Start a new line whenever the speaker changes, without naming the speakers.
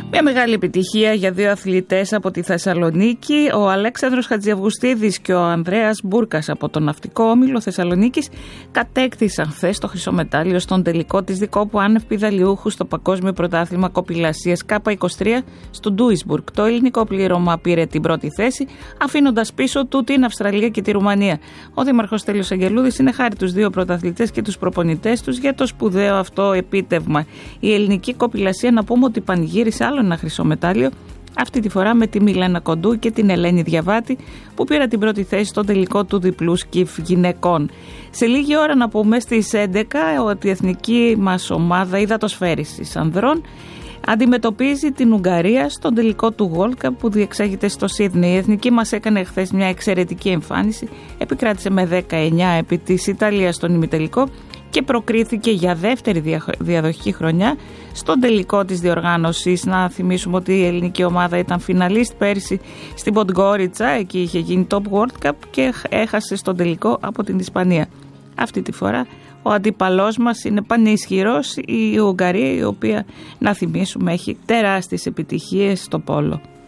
Μια μεγάλη επιτυχία για δύο αθλητές από τη Θεσσαλονίκη. Ο Αλέξανδρος Χατζιαυγουστίδης και ο Ανδρέας Μπούρκας από τον Ναυτικό Όμιλο Θεσσαλονίκης κατέκτησαν χθες το χρυσό μετάλλιο στον τελικό της δικόπου άνευ πηδαλιούχου στο Παγκόσμιο Πρωτάθλημα Κοπηλασίας K23 στο Ντούισμπουργκ. Το ελληνικό πλήρωμα πήρε την πρώτη θέση, αφήνοντας πίσω του την Αυστραλία και τη Ρουμανία. Ο Δήμαρχος Στέλιος Αγγελούδης είναι χάρη τους δύο πρωταθλητές και τους προπονητές τους για το σπουδαίο αυτό επίτευγμα. Η ελληνική κοπηλασία, να πούμε ότι πανηγύρισε άλλο ένα χρυσό μετάλλιο, αυτή τη φορά με τη Μιλένα Κοντού και την Ελένη Διαβάτη, που πήρα την πρώτη θέση στο τελικό του διπλού σκιφ γυναικών. Σε λίγη ώρα να πούμε στις 11 ότι η εθνική μας ομάδα υδατοσφαίρισης ανδρών αντιμετωπίζει την Ουγγαρία στον τελικό του World Cup που διεξάγεται στο Σίδνεϊ. Η εθνική μας έκανε χθες μια εξαιρετική εμφάνιση, επικράτησε με 19 επί της Ιταλίας στον ημιτελικό και προκρίθηκε για δεύτερη διαδοχική χρονιά στον τελικό της διοργάνωσης. Να θυμίσουμε ότι η ελληνική ομάδα ήταν φιναλίστ πέρυσι στην Ποντγκόριτσα, εκεί είχε γίνει Top World Cup και έχασε στον τελικό από την Ισπανία. Αυτή τη φορά ο αντίπαλός μας είναι πανίσχυρος, η Ουγγαρία, η οποία, να θυμίσουμε, έχει τεράστιες επιτυχίες στο πόλο.